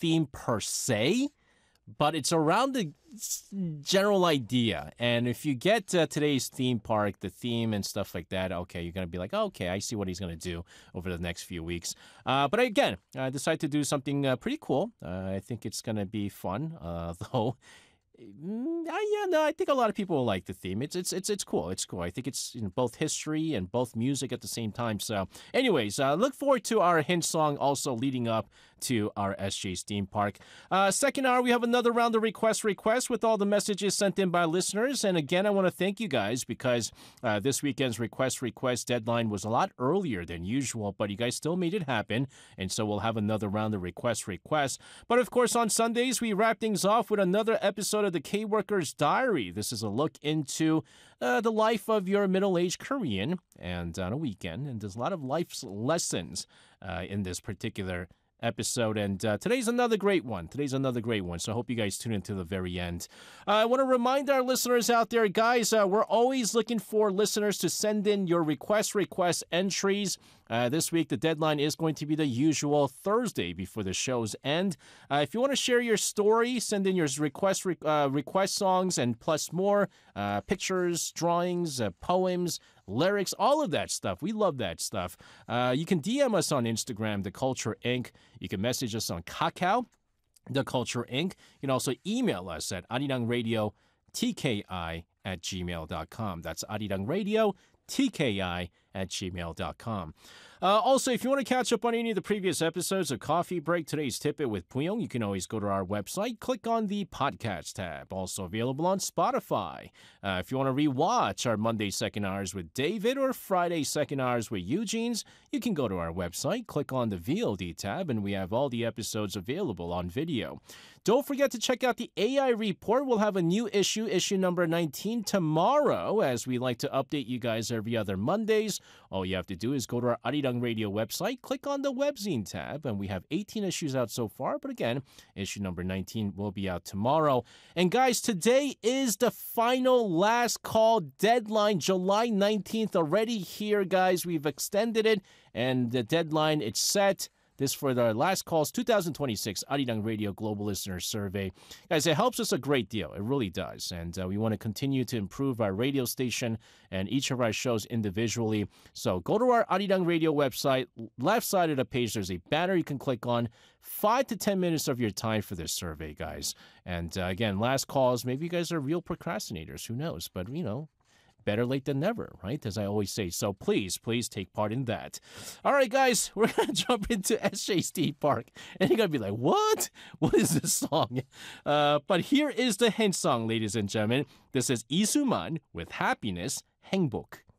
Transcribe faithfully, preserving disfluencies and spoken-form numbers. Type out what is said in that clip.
theme per se, but it's around the general idea. And if you get uh, today's theme park, the theme and stuff like that, okay, you're going to be like, oh, okay, I see what he's going to do over the next few weeks. Uh, but again, I decided to do something uh, pretty cool. Uh, I think it's going to be fun, uh, though. Mm, I, yeah, no, I think a lot of people will like the theme. It's it's it's it's cool. It's cool. I think it's, you know, both history and both music at the same time. So, anyways, uh, look forward to our hint song also leading up to our S J's theme park. Uh, second hour, we have another round of request requests with all the messages sent in by listeners. And again, I want to thank you guys because uh, this weekend's request request deadline was a lot earlier than usual, but you guys still made it happen. And so we'll have another round of request requests. But of course, on Sundays, we wrap things off with another episode of the K-Worker's Diary. This is a look into uh, the life of your middle-aged Korean and on a weekend. And there's a lot of life's lessons uh, in this particular episode. And uh, today's another great one. Today's another great one. So I hope you guys tune in to the very end. Uh, I want to remind our listeners out there, guys, uh, we're always looking for listeners to send in your request request entries. Uh, this week, the deadline is going to be the usual Thursday before the show's end. Uh, if you want to share your story, send in your request re- uh, request songs and plus more, uh, pictures, drawings, uh, poems, lyrics, all of that stuff. We love that stuff. Uh, you can D M us on Instagram, The Culture Incorporated. You can message us on Kakao, The Culture Incorporated. You can also email us at arirangradio tki at gmail dot com. That's arirangradio tki at gmail dot com. Uh, also, if you want to catch up on any of the previous episodes of Coffee Break, Today's Tip-It with Puyong, you can always go to our website, click on the podcast tab. Also available on Spotify. Uh, if you want to rewatch our Monday Second Hours with David or Friday Second Hours with Eugene's, you can go to our website, click on the V O D tab, and we have all the episodes available on video. Don't forget to check out the A I Report. We'll have a new issue, issue number nineteen, tomorrow, as we like to update you guys every other Mondays. All you have to do is go to our Arirang Radio website, click on the webzine tab, and we have eighteen issues out so far. But again, issue number nineteen will be out tomorrow. And guys, today is the final last call deadline, July nineteenth, already here, guys. We've extended it, and the deadline, it's set. This for the last calls, two thousand twenty-six Arirang Radio Global Listener Survey. Guys, it helps us a great deal. It really does. And uh, we want to continue to improve our radio station and each of our shows individually. So go to our Arirang Radio website. Left side of the page, there's a banner you can click on. Five to ten minutes of your time for this survey, guys. And uh, again, last calls, maybe you guys are real procrastinators. Who knows? But, you know, better late than never, right? As I always say. So please, please take part in that. All right, guys, we're going to jump into S J's Theme Park. And you're going to be like, what? What is this song? Uh, but here is the hint song, ladies and gentlemen. This is Lee Soo-man with Happiness, 행복.